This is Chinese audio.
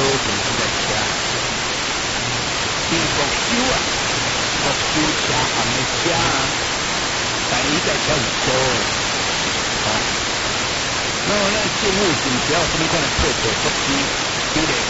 就是在车，因国修啊，国修车行的车啊，但伊在车是多的，哦。那么咱政府是不是有什么款的配备措施？比如